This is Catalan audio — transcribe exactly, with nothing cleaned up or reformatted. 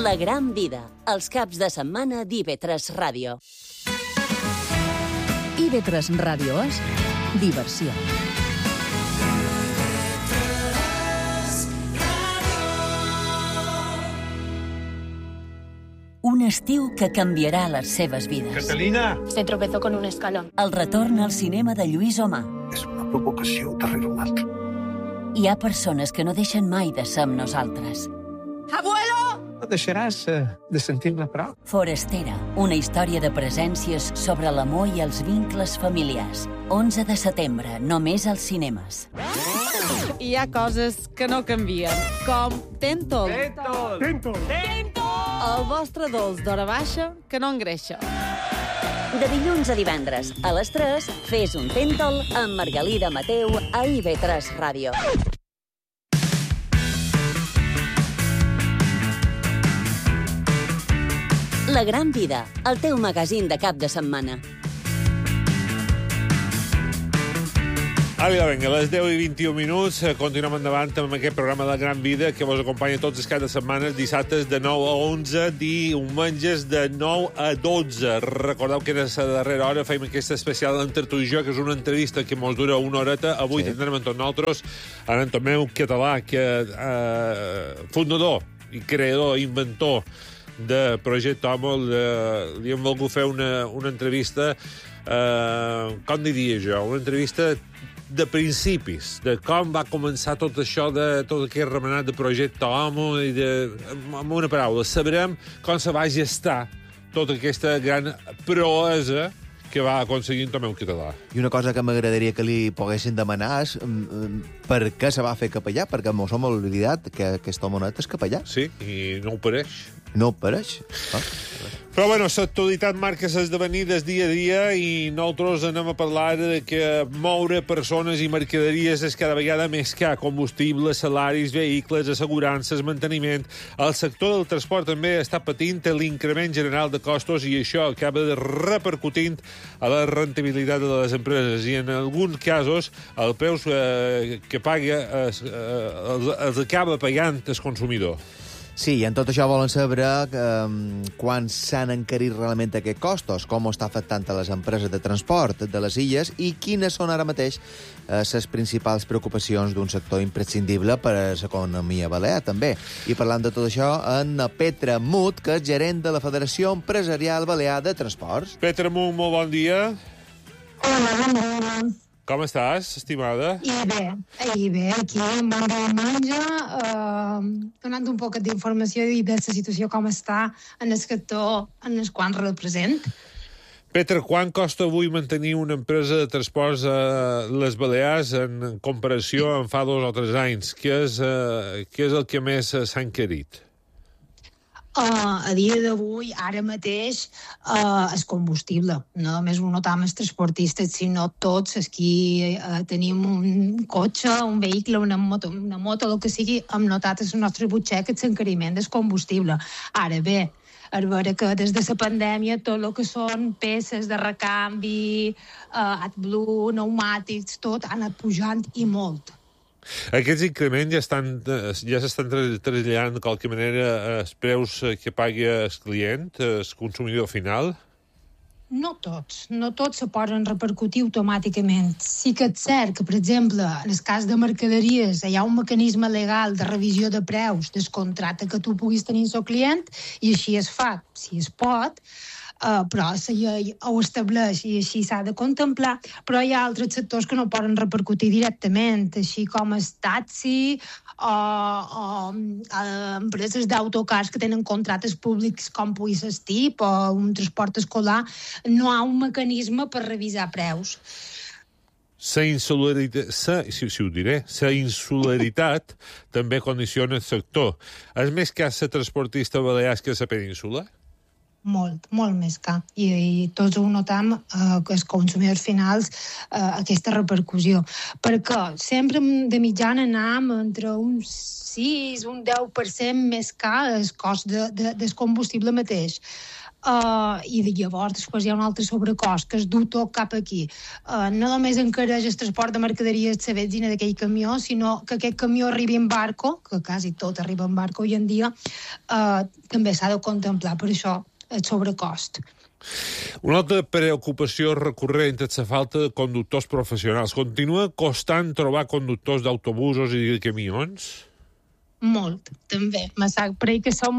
La gran vida, els caps de setmana d'I V tres Ràdio. I V tres Ràdio és diversió. Un estiu que canviarà les seves vides. Catalina! Se tropezó con un escalón. El retorn al cinema de Lluís Omar. És una provocació darrere una altra. Hi ha persones que no deixen mai de ser amb nosaltres. ¡Abuelo! No deixaràs uh, de sentir-la prou? Forastera, una història de presències sobre l'amor i els vincles familiars. onze de setembre, només als cinemes. Hi ha coses que no canvien, com Tentol. Tentol! Tentol! El vostre dolç d'hora baixa que no engreixa. De dilluns a divendres, a les tres, fes un Tentol amb Margalida Mateu a I V tres Ràdio. La gran vida, el teu magazín de cap de setmana. Ara, vinga, a les deu i vint-i-un minuts continuem endavant amb aquest programa de La Gran Vida que vos acompanya tots els caps de setmana, dissabtes de nou a onze, diumenges de nou a dotze. Recordeu que a la darrera hora feim aquesta especial entre tu i jo, que és una entrevista que mos dura una horeta. Avui sí. Tindrem amb tots nosaltres en Tomeu Català, que eh, fundador i creador, inventor de Projecte Homo. Li hem volgut fer una, una entrevista, eh, com diria jo, una entrevista de principis, de com va començar tot això, de tot aquest remenat de Projecte Homo, i de, amb una paraula, sabrem com se va gestar tota aquesta gran proesa que va aconseguir en Tomeu Català. I una cosa que m'agradaria que li poguessin demanar és um, per què se va fer capellà, perquè mos hem oblidat que aquest homonet és capellà. Sí, i no ho pareix. No ho pareix? Ah. Però, bueno, l'actualitat marca les esdevenides dia a dia i nosaltres anem a parlar de que moure persones i mercaderies és cada vegada més car. Combustible, salaris, vehicles, assegurances, manteniment. El sector del transport també està patint l'increment general de costos i això acaba de repercutint a la rendibilitat de les empreses i en alguns casos el preu eh, que paga eh, els, els acaba pagant el consumidor. Sí, i en tot això volen saber um, quan s'han encarit realment aquests costos, com ho està afectant a les empreses de transport de les illes i quines són ara mateix les uh, principals preocupacions d'un sector imprescindible per a l'economia balear, també. I parlant de tot això, en Petra Mut, que és gerent de la Federació Empresarial Balear de Transports. Petra Mut, molt bon dia. Hola, bon dia. Com estàs, estimada? I bé, i bé, aquí en bon dia menja, eh, donant un poc d'informació i de la situació com està en el sector en el qual represent. Petra, quan costa avui mantenir una empresa de transports a les Balears en comparació amb fa dos o tres anys? Què és, eh, què és el que més s'ha encarit? Uh, a dia d'avui, ara mateix, uh, el combustible. No només ho notam els transportistes, sinó tots els que uh, tenim un cotxe, un vehicle, una moto, una moto, el que sigui, hem notat a les nostres butxeques l'encariment del combustible. Ara bé, a veure que des de la pandèmia tot el que són peces de recanvi, uh, AdBlue, pneumàtics, tot ha anat pujant i molt. Aquests increments ja estan ja s'estan traslladant de qualque manera els preus que pagui el client, el consumidor final? No tots, no tots se poden repercutir automàticament. Sí que és cert que, per exemple, en el cas de mercaderies hi ha un mecanisme legal de revisió de preus del contracte que tu puguis tenir amb el client i així es fa, si es pot, Uh, però la llei ho estableix i així s'ha de contemplar, però hi ha altres sectors que no poden repercutir directament, així com el taxi o, o uh, empreses d'autocars que tenen contractes públics com pugui ser T I P o un transport escolar, no hi ha un mecanisme per revisar preus. La insularitat, sa, si, si ho diré, la insularitat també condiciona el sector. És més car ser transportista balear que la península? Molt, molt més car. I, i tots ho notam eh, que els consumidors finals eh, aquesta repercussió. Perquè sempre de mitjana anam entre un sis, un deu per cent més car el cost de, de, del combustible mateix. Uh, i llavors després hi ha un altre sobrecost que es du tot cap aquí. Uh, no només encareix el transport de mercaderies la benzina d'aquell camió, sinó que aquest camió arribi en barco, que quasi tot arriba en barco avui en dia, uh, també s'ha de contemplar, per això el sobrecost. Una altra preocupació recurrent és la falta de conductors professionals. Continua costant trobar conductors d'autobusos i de camions? Molt, també. Me sap per ahí que som